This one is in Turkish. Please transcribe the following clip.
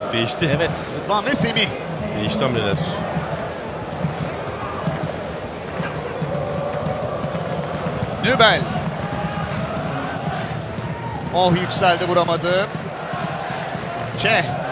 Değişti. Evet, Rıdvan ve Semih. Değişti hamleler. Nübel. Oh, yükseldi, vuramadı. Çeh.